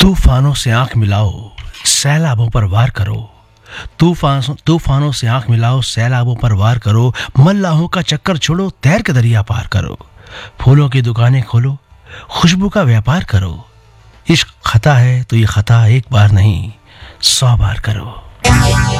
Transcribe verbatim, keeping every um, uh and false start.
तूफानों से आंख मिलाओ, सैलाबों पर वार करो। तूफान तूफानों से आंख मिलाओ, सैलाबों पर वार करो। मल्लाहों का चक्कर छोड़ो, तैर के दरिया पार करो। फूलों की दुकानें खोलो, खुशबू का व्यापार करो। इश्क खता है तो ये खता एक बार नहीं, सौ बार करो।